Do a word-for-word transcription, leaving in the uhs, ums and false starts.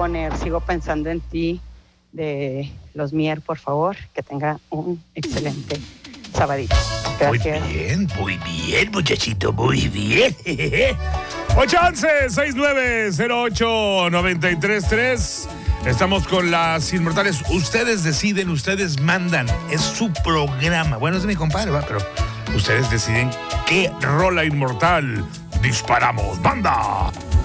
poner Sigo Pensando en Ti de Los Mier, por favor. Que tenga un excelente sabadito. Gracias. Muy bien, muy bien, muchachito, muy bien. ocho once, sesenta y nueve, cero ocho, noventa y tres tres. Estamos con las Inmortales. Ustedes deciden, ustedes mandan. Es su programa. Bueno, es de mi compadre, ¿va? Pero ustedes deciden qué rola inmortal disparamos. ¡Banda!